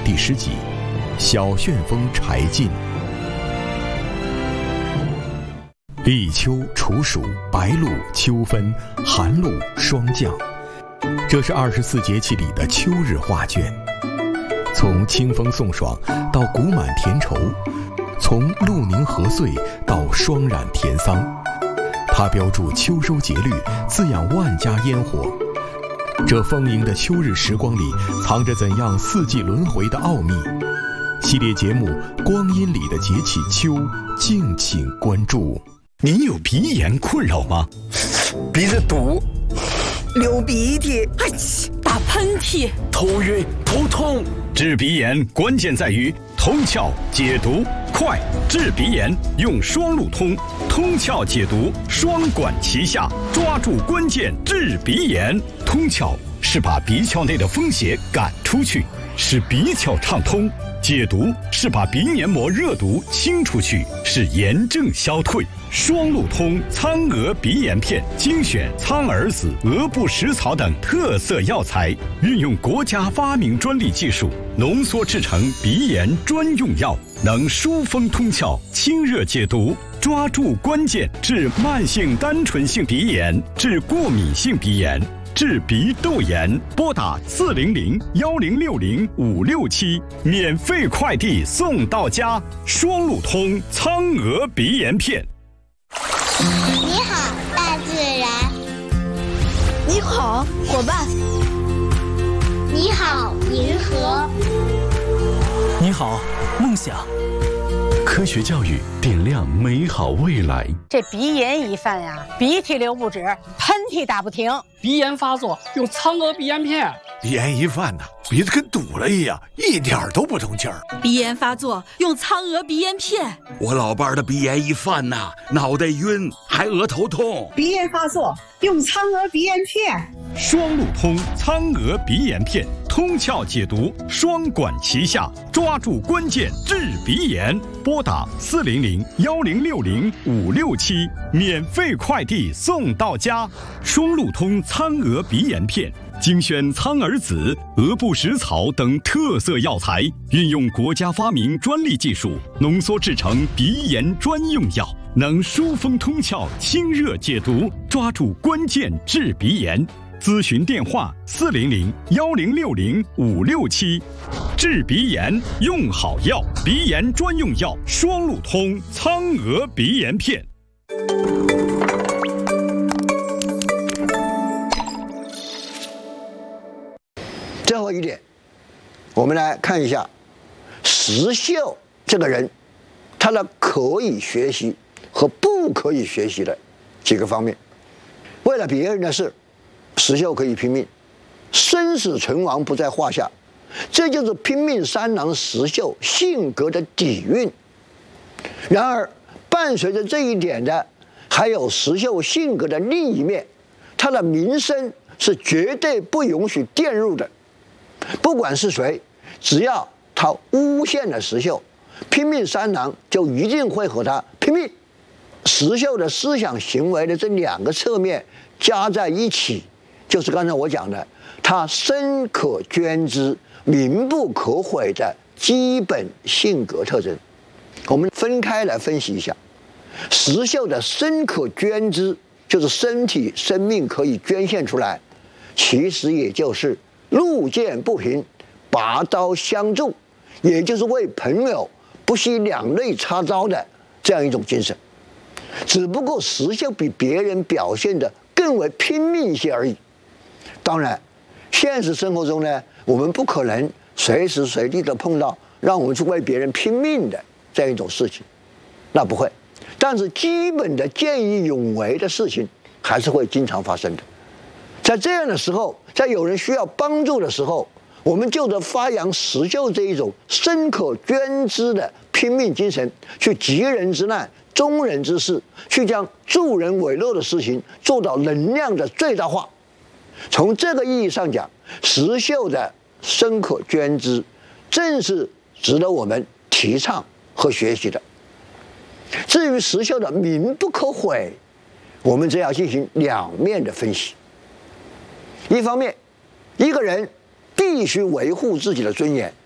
第10集，小旋风柴进。立秋、处暑、白露、秋分、寒露、霜降，这是24节气里的秋日画卷。从清风送爽到谷满田畴，从露凝禾穗到霜染田桑，它标注秋收节律，滋养万家烟火。这丰盈的秋日时光里，藏着怎样四季轮回的奥秘？系列节目《光阴里的节气秋》，敬请关注。 您有鼻炎困扰吗？鼻子堵， 流鼻涕， 打喷嚏， 头晕头痛。治鼻炎关键在于通窍解毒快，治鼻炎用双路通，通窍解毒，双管齐下，抓住关键治鼻炎。通窍是把鼻窍内的风邪赶出去，使鼻窍畅通；解毒是把鼻黏膜热毒清出去，使炎症消退。双路通苍娥鼻炎片精选苍耳子、鹅不食草等特色药材，运用国家发明专利技术浓缩制成鼻炎专用药，能疏风通窍、清热解毒，抓住关键治慢性单纯性鼻炎、治过敏性鼻炎、治鼻窦炎。拨打400-1060-567，免费快递送到家。双路通苍娥鼻炎片。 你好，大自然。 你好，伙伴。 你好，银河。 你好，梦想。 科学教育点亮美好未来。 这鼻炎一犯呀，鼻涕流不止，喷嚏打不停。 鼻炎发作用苍娥鼻炎片。 鼻炎一犯呢，鼻子跟堵了一样，一点都不通气儿。 鼻炎发作用苍娥鼻炎片。 我老伴儿的鼻炎一犯呐，脑袋晕，还额头痛。 鼻炎发作用苍娥鼻炎片。 双路通苍娥鼻炎片，通窍解毒，双管齐下，抓住关键治鼻炎。拨打400-1060-567，免费快递送到家。双路通苍娥鼻炎片精选苍耳子、鹅不食草等特色药材，运用国家发明专利技术浓缩制成鼻炎专用药，能疏风通窍、清热解毒，抓住关键治鼻炎。咨询电话400-1060-567。治鼻炎用好药，鼻炎专用药双路通苍娥鼻炎片。 最后一点，我们来看一下石秀这个人，他的可以学习和不可以学习的几个方面。为了别人的事，石秀可以拼命，生死存亡不在话下，这就是拼命三郎石秀性格的底蕴。然而，伴随着这一点的，还有石秀性格的另一面，他的名声是绝对不允许玷污的。不管是谁，只要他诬陷了石秀，拼命三郎就一定会和他拼命。石秀的思想行为的这两个侧面加在一起，就是刚才我讲的，他深可捐之、名不可毁的基本性格特征。我们分开来分析一下，石秀的深可捐之，就是身体生命可以捐献出来，其实也就是路见不平，拔刀相助，也就是为朋友不惜两肋插刀的这样一种精神。只不过石秀比别人表现的更为拼命一些而已。当然，现实生活中呢，我们不可能随时随地的碰到让我们去为别人拼命的这样一种事情，那不会。但是基本的见义勇为的事情还是会经常发生的。在这样的时候，在有人需要帮助的时候，我们就得发扬石秀这一种深可捐之的拼命精神，去急人之难、中人之事，去将助人为乐的事情做到能量的最大化。从这个意义上讲，石秀的深可捐之，正是值得我们提倡和学习的。至于石秀的名不可毁，我们则要进行两面的分析。一方面，一个人必须维护自己的尊严，